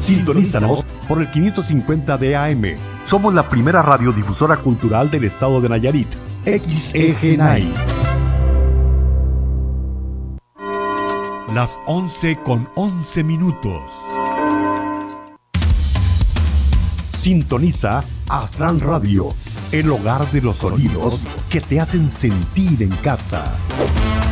Sintonízanos por el 550 de AM. Somos la primera radiodifusora cultural del estado de Nayarit. XEGNAI. Las 11:11. Sintoniza Aztlán Radio, el hogar de los sonidos que te hacen sentir en casa.